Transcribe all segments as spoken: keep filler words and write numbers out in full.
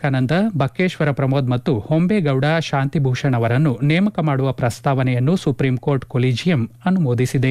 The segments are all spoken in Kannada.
ವಿವೇಕಾನಂದ, ಬಕ್ಕೇಶ್ವರ ಪ್ರಮೋದ್ ಮತ್ತು ಹೊಂಬೇಗೌಡ ಶಾಂತಿಭೂಷಣ್ ಅವರನ್ನು ನೇಮಕ ಮಾಡುವ ಪ್ರಸ್ತಾವನೆಯನ್ನು ಸುಪ್ರೀಂ ಕೋರ್ಟ್ ಕೊಲಿಜಿಯಂ ಅನುಮೋದಿಸಿದೆ.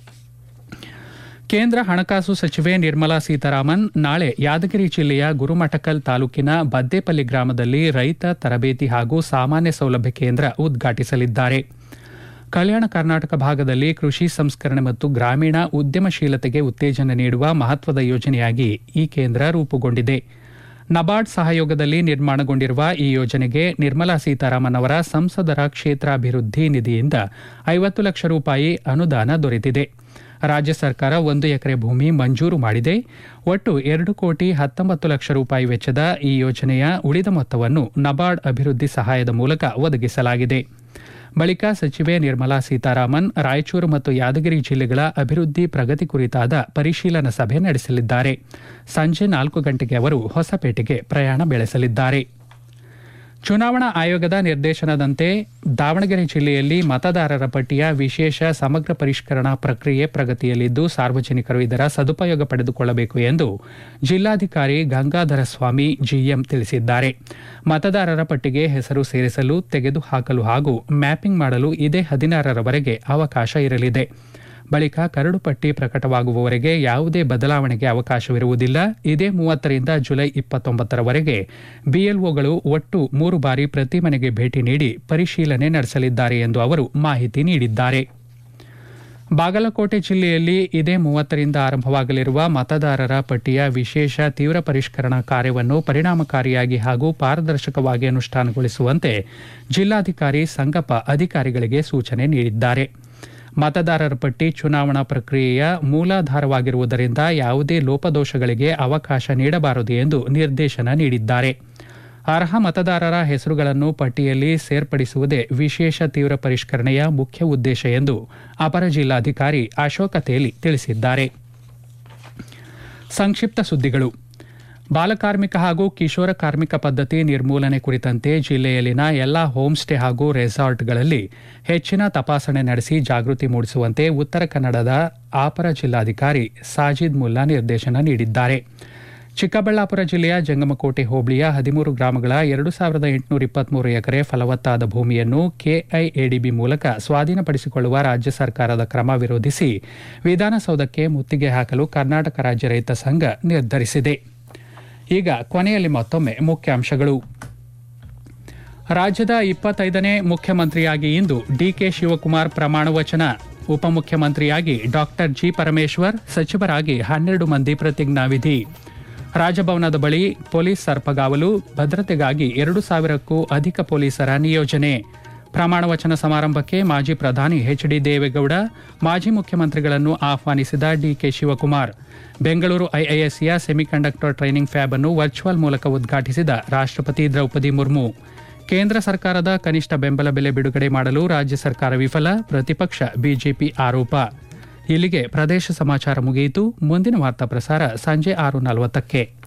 ಕೇಂದ್ರ ಹಣಕಾಸು ಸಚಿವೆ ನಿರ್ಮಲಾ ಸೀತಾರಾಮನ್ ನಾಳೆ ಯಾದಗಿರಿ ಜಿಲ್ಲೆಯ ಗುರುಮಠಕಲ್ ತಾಲೂಕಿನ ಬದ್ದೇಪಲ್ಲಿ ಗ್ರಾಮದಲ್ಲಿ ರೈತ ತರಬೇತಿ ಹಾಗೂ ಸಾಮಾನ್ಯ ಸೌಲಭ್ಯ ಕೇಂದ್ರ ಉದ್ಘಾಟಿಸಲಿದ್ದಾರೆ. ಕಲ್ಯಾಣ ಕರ್ನಾಟಕ ಭಾಗದಲ್ಲಿ ಕೃಷಿ ಸಂಸ್ಕರಣೆ ಮತ್ತು ಗ್ರಾಮೀಣ ಉದ್ಯಮಶೀಲತೆಗೆ ಉತ್ತೇಜನ ನೀಡುವ ಮಹತ್ವದ ಯೋಜನೆಯಾಗಿ ಈ ಕೇಂದ್ರ ರೂಪುಗೊಂಡಿದೆ. ನಬಾರ್ಡ್ ಸಹಯೋಗದಲ್ಲಿ ನಿರ್ಮಾಣಗೊಂಡಿರುವ ಈ ಯೋಜನೆಗೆ ನಿರ್ಮಲಾ ಸೀತಾರಾಮನ್ ಅವರ ಸಂಸದರ ಕ್ಷೇತ್ರಾಭಿವೃದ್ಧಿ ನಿಧಿಯಿಂದ ಐವತ್ತು ಲಕ್ಷ ರೂಪಾಯಿ ಅನುದಾನ ದೊರೆತಿದೆ. ರಾಜ್ಯ ಸರ್ಕಾರ ಒಂದು ಎಕರೆ ಭೂಮಿ ಮಂಜೂರು ಮಾಡಿದೆ. ಒಟ್ಟು ಎರಡು ಕೋಟಿ ಹತ್ತೊಂಬತ್ತು ಲಕ್ಷ ರೂಪಾಯಿ ವೆಚ್ಚದ ಈ ಯೋಜನೆಯ ಉಳಿದ ಮೊತ್ತವನ್ನು ನಬಾರ್ಡ್ ಅಭಿವೃದ್ಧಿ ಸಹಾಯದ ಮೂಲಕ ಒದಗಿಸಲಾಗಿದೆ. ಬಳಿಕ ಸಚಿವೆ ನಿರ್ಮಲಾ ಸೀತಾರಾಮನ್ ರಾಯಚೂರು ಮತ್ತು ಯಾದಗಿರಿ ಜಿಲ್ಲೆಗಳ ಅಭಿವೃದ್ಧಿ ಪ್ರಗತಿ ಕುರಿತಾದ ಪರಿಶೀಲನಾ ಸಭೆ ನಡೆಸಲಿದ್ದಾರೆ. ಸಂಜೆ ನಾಲ್ಕು ಗಂಟೆಗೆ ಅವರು ಹೊಸಪೇಟೆಗೆ ಪ್ರಯಾಣ ಬೆಳೆಸಲಿದ್ದಾರೆ. ಚುನಾವಣಾ ಆಯೋಗದ ನಿರ್ದೇಶನದಂತೆ ದಾವಣಗೆರೆ ಜಿಲ್ಲೆಯಲ್ಲಿ ಮತದಾರರ ಪಟ್ಟಿಯ ವಿಶೇಷ ಸಮಗ್ರ ಪರಿಷ್ಕರಣಾ ಪ್ರಕ್ರಿಯೆ ಪ್ರಗತಿಯಲ್ಲಿದ್ದು ಸಾರ್ವಜನಿಕರು ಇದರ ಸದುಪಯೋಗ ಪಡೆದುಕೊಳ್ಳಬೇಕು ಎಂದು ಜಿಲ್ಲಾಧಿಕಾರಿ ಗಂಗಾಧರ ಸ್ವಾಮಿ ಜಿಎಂ ತಿಳಿಸಿದ್ದಾರೆ. ಮತದಾರರ ಪಟ್ಟಿಗೆ ಹೆಸರು ಸೇರಿಸಲು, ತೆಗೆದುಹಾಕಲು ಹಾಗೂ ಮ್ಯಾಪಿಂಗ್ ಮಾಡಲು ಇದೇ ಹದಿನಾರರವರೆಗೆ ಅವಕಾಶ ಇರಲಿದೆ. ಬಳಿಕ ಕರಡು ಪಟ್ಟಿ ಪ್ರಕಟವಾಗುವವರೆಗೆ ಯಾವುದೇ ಬದಲಾವಣೆಗೆ ಅವಕಾಶವಿರುವುದಿಲ್ಲ. ಇದೇ ಮೂವತ್ತರಿಂದ ಜುಲೈ ಇಪ್ಪತ್ತೊಂಬತ್ತರವರೆಗೆ ಬಿಎಲ್ಒಗಳು ಒಟ್ಟು ಮೂರು ಬಾರಿ ಪ್ರತಿ ಮನೆಗೆ ಭೇಟಿ ನೀಡಿ ಪರಿಶೀಲನೆ ನಡೆಸಲಿದ್ದಾರೆ ಎಂದು ಅವರು ಮಾಹಿತಿ ನೀಡಿದ್ದಾರೆ. ಬಾಗಲಕೋಟೆ ಜಿಲ್ಲೆಯಲ್ಲಿ ಇದೇ ಮೂವತ್ತರಿಂದ ಆರಂಭವಾಗಲಿರುವ ಮತದಾರರ ಪಟ್ಟಿಯ ವಿಶೇಷ ತೀವ್ರ ಪರಿಷ್ಕರಣಾ ಕಾರ್ಯವನ್ನು ಪರಿಣಾಮಕಾರಿಯಾಗಿ ಹಾಗೂ ಪಾರದರ್ಶಕವಾಗಿ ಅನುಷ್ಠಾನಗೊಳಿಸುವಂತೆ ಜಿಲ್ಲಾಧಿಕಾರಿ ಸಂಗಪ್ಪ ಅಧಿಕಾರಿಗಳಿಗೆ ಸೂಚನೆ ನೀಡಿದ್ದಾರೆ. ಮತದಾರರ ಪಟ್ಟಿ ಚುನಾವಣಾ ಪ್ರಕ್ರಿಯೆಯ ಮೂಲಾಧಾರವಾಗಿರುವುದರಿಂದ ಯಾವುದೇ ಲೋಪದೋಷಗಳಿಗೆ ಅವಕಾಶ ನೀಡಬಾರದು ಎಂದು ನಿರ್ದೇಶನ ನೀಡಿದ್ದಾರೆ. ಅರ್ಹ ಮತದಾರರ ಹೆಸರುಗಳನ್ನು ಪಟ್ಟಿಯಲ್ಲಿ ಸೇರ್ಪಡಿಸುವುದೇ ವಿಶೇಷ ತೀವ್ರ ಪರಿಷ್ಕರಣೆಯ ಮುಖ್ಯ ಉದ್ದೇಶ ಎಂದು ಅಪರ ಜಿಲ್ಲಾಧಿಕಾರಿ ಅಶೋಕ ತೇಲಿ ತಿಳಿಸಿದ್ದಾರೆ. ಸಂಕ್ಷಿಪ್ತ ಸುದ್ದಿಗಳು. ಬಾಲಕಾರ್ಮಿಕ ಹಾಗೂ ಕಿಶೋರ ಕಾರ್ಮಿಕ ಪದ್ಧತಿ ನಿರ್ಮೂಲನೆ ಕುರಿತಂತೆ ಜಿಲ್ಲೆಯಲ್ಲಿನ ಎಲ್ಲಾ ಹೋಮ್ ಸ್ಟೇ ಹಾಗೂ ರೆಸಾರ್ಟ್ಗಳಲ್ಲಿ ಹೆಚ್ಚಿನ ತಪಾಸಣೆ ನಡೆಸಿ ಜಾಗೃತಿ ಮೂಡಿಸುವಂತೆ ಉತ್ತರ ಕನ್ನಡದ ಅಪರ ಜಿಲ್ಲಾಧಿಕಾರಿ ಸಾಜಿದ್ ಮುಲ್ಲಾ ನಿರ್ದೇಶನ ನೀಡಿದ್ದಾರೆ. ಚಿಕ್ಕಬಳ್ಳಾಪುರ ಜಿಲ್ಲೆಯ ಜಂಗಮಕೋಟೆ ಹೋಬಳಿಯ ಹದಿಮೂರು ಗ್ರಾಮಗಳ ಎರಡು ಸಾವಿರದ ಎಂಟುನೂರ ಇಪ್ಪತ್ಮೂರು ಎಕರೆ ಫಲವತ್ತಾದ ಭೂಮಿಯನ್ನು ಕೆಐಎಡಿಬಿ ಮೂಲಕ ಸ್ವಾಧೀನಪಡಿಸಿಕೊಳ್ಳುವ ರಾಜ್ಯ ಸರ್ಕಾರದ ಕ್ರಮ ವಿರೋಧಿಸಿ ವಿಧಾನಸೌಧಕ್ಕೆ ಮುತ್ತಿಗೆ ಹಾಕಲು ಕರ್ನಾಟಕ ರಾಜ್ಯ ರೈತ ಸಂಘ ನಿರ್ಧರಿಸಿದೆ. ಈಗ ಕೊನೆಯಲ್ಲಿ ಮತ್ತೊಮ್ಮೆ ಮುಖ್ಯಾಂಶಗಳು. ರಾಜ್ಯದ ಇಪ್ಪತ್ತೈದನೇ ಮುಖ್ಯಮಂತ್ರಿಯಾಗಿ ಇಂದು ಡಿಕೆ ಶಿವಕುಮಾರ್ ಪ್ರಮಾಣ ವಚನ. ಉಪಮುಖ್ಯಮಂತ್ರಿಯಾಗಿ ಡಾಕ್ಟರ್ ಜಿ ಪರಮೇಶ್ವರ್, ಸಚಿವರಾಗಿ ಹನ್ನೆರಡು ಮಂದಿ ಪ್ರತಿಜ್ಞಾವಿಧಿ. ರಾಜಭವನದ ಬಳಿ ಪೊಲೀಸ್ ಸರ್ಪಗಾವಲು, ಭದ್ರತೆಗಾಗಿ ಎರಡು ಸಾವಿರಕ್ಕೂ ಅಧಿಕ ಪೊಲೀಸರ ನಿಯೋಜನೆ. ಪ್ರಮಾಣ ವಚನ ಸಮಾರಂಭಕ್ಕೆ ಮಾಜಿ ಪ್ರಧಾನಿ ಎಚ್ ಡಿ ದೇವೇಗೌಡ, ಮಾಜಿ ಮುಖ್ಯಮಂತ್ರಿಗಳನ್ನು ಆಹ್ವಾನಿಸಿದ DK Shivakumar. Bengaluru ಐಐಎಸ್ಸಿಯ semiconductor training fab ಅನ್ನು ವರ್ಚುವಲ್ ಮೂಲಕ ಉದ್ಘಾಟಿಸಿದ ರಾಷ್ಟ್ರಪತಿ ದ್ರೌಪದಿ ಮುರ್ಮು. ಕೇಂದ್ರ ಸರ್ಕಾರದ ಕನಿಷ್ಠ ಬೆಂಬಲ ಬೆಲೆ ಬಿಡುಗಡೆ ಮಾಡಲು ರಾಜ್ಯ ಸರ್ಕಾರ ವಿಫಲ, ಪ್ರತಿಪಕ್ಷ ಬಿಜೆಪಿ ಆರೋಪ. ಇಲ್ಲಿಗೆ ಪ್ರದೇಶ ಸಮಾಚಾರ ಮುಗಿಯಿತು. ಮುಂದಿನ ವಾರ್ತಾ ಪ್ರಸಾರ ಸಂಜೆ ಆರು ನಲವತ್ತಕ್ಕೆ.